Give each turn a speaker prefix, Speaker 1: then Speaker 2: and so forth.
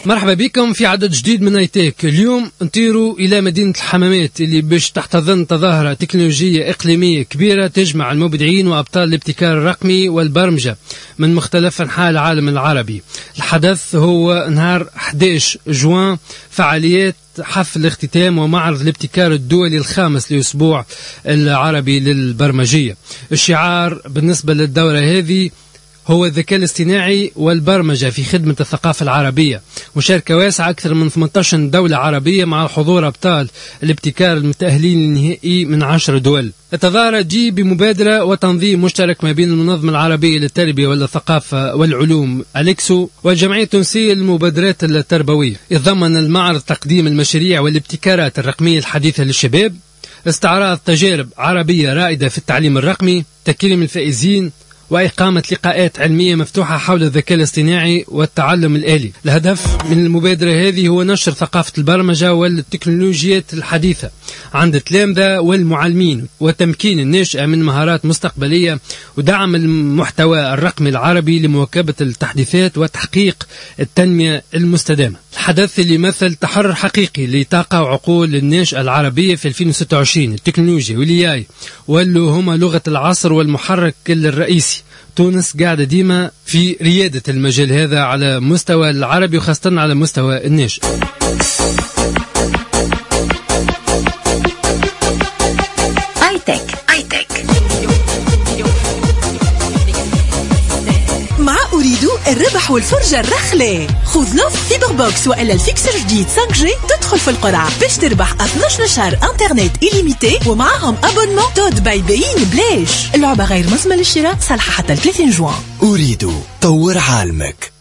Speaker 1: مرحبا بكم في عدد جديد من ايتك. اليوم نطيروا إلى مدينة الحمامات اللي باش تحتضن تظاهرة تكنولوجية إقليمية كبيرة تجمع المبدعين وأبطال الابتكار الرقمي والبرمجة من مختلف أنحاء العالم العربي. الحدث هو نهار 11 جوان، فعاليات حفل الاختتام ومعرض الابتكار الدولي الخامس لأسبوع العربي للبرمجية. الشعار بالنسبة للدورة هذه هو الذكاء الاصطناعي والبرمجة في خدمة الثقافة العربية. مشاركة واسعة، أكثر من 18 دولة عربية مع حضور أبطال الابتكار المتأهلين للنهائي من 10 دول. التظاهرة دي بمبادرة وتنظيم مشترك ما بين المنظمة العربية للتربية والثقافة والعلوم أليكسو والجمعية التونسية للمبادرات التربوية. يتضمن المعرض تقديم المشاريع والابتكارات الرقمية الحديثة للشباب، استعراض تجارب عربية رائدة في التعليم الرقمي، تكريم الفائزين، وإقامة لقاءات علمية مفتوحة حول الذكاء الاصطناعي والتعلم الآلي. الهدف من المبادرة هذه هو نشر ثقافة البرمجة والتكنولوجيات الحديثة عند التلامذة والمعلمين، وتمكين الناشئة من مهارات مستقبلية، ودعم المحتوى الرقمي العربي لمواكبة التحديثات وتحقيق التنمية المستدامة. الحدث اللي يمثل تحرر حقيقي لطاقة وعقول الناشئة العربية في 2026. التكنولوجيا والإي واللي هما لغة العصر والمحرك الرئيسي. تونس قاعدة ديما في ريادة المجال هذا على مستوى العربي وخاصة على مستوى الناشئ.
Speaker 2: مع أريد الربح والفرجة الرخلة. خذ لوف فيبر بوكس وإلا الفيكسر جديد 5G تدخل في القرعة باش تربح 12 شهر انترنت إليميتي ومعهم أبونمون تود باي بيين بلاش. اللعبة غير مسمى للشراء، صالحة حتى 30 جوان.
Speaker 3: أريد طور عالمك.